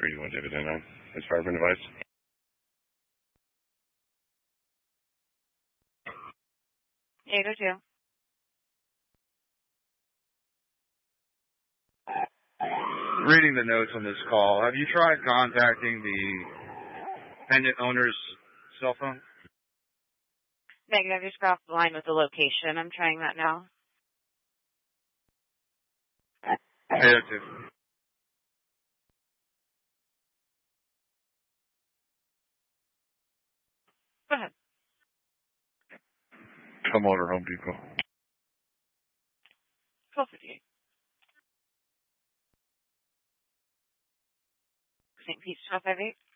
31 Dividend on his fireprint device. Yeah, go to. Reading the notes on this call, have you tried contacting the pendant owner's cell phone? Negative, just got off the line with the location. I'm trying that now. 802. Go ahead. Come order Home Depot. 1258. St. Pete's 1258.